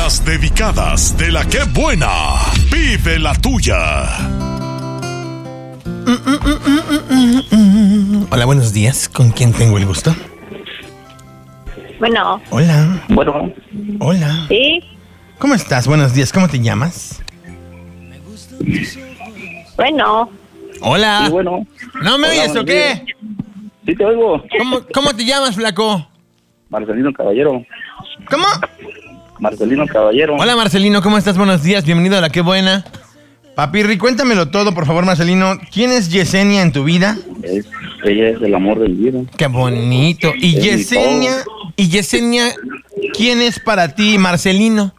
Las dedicadas de la que buena. Pide la tuya. Hola, buenos días. ¿Con quién tengo el gusto? Bueno. Hola. Bueno. Hola. ¿Sí? ¿Cómo estás? Buenos días. ¿Cómo te llamas? Bueno. Hola. Sí, bueno. ¿No me Hola, oyes o qué? Sí, te oigo. ¿Cómo te llamas, flaco? Marcelino Caballero. ¿Cómo? Marcelino Caballero. Hola, Marcelino. ¿Cómo estás? Buenos días. Bienvenido a La Qué Buena. Papirri, cuéntamelo todo, por favor, Marcelino. ¿Quién es Yesenia en tu vida? Ella es el amor de mi vida. Qué bonito. ¿Y Es Yesenia? ¿Y Yesenia? ¿Quién es para ti, Marcelino?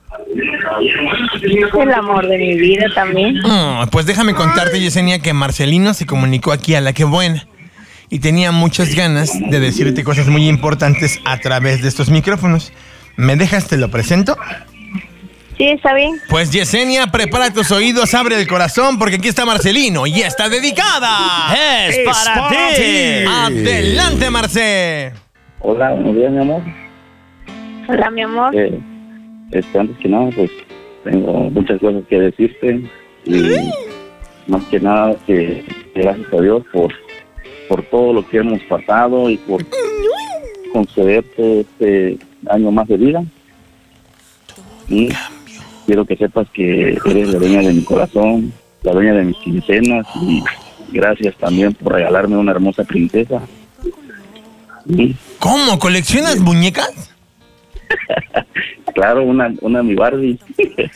El amor de mi vida también. Pues déjame contarte, Yesenia, que Marcelino se comunicó aquí a La Qué Buena y tenía muchas ganas de decirte cosas muy importantes a través de estos micrófonos. ¿Me dejas, te lo presento? Sí, está bien. Pues Yesenia, prepara tus oídos, abre el corazón, porque aquí está Marcelino y está dedicada. ¡Es para ti! ¡Adelante, Marce! Hola, buenos días, mi amor. Hola, mi amor. Antes que nada, pues tengo muchas cosas que decirte y más que nada que gracias a Dios por todo lo que hemos pasado y por concederte este año más de vida. Y quiero que sepas que eres la dueña de mi corazón, la dueña de mis quincenas, y gracias también por regalarme una hermosa princesa. ¿Cómo? ¿Coleccionas muñecas? Claro, una mi Barbie.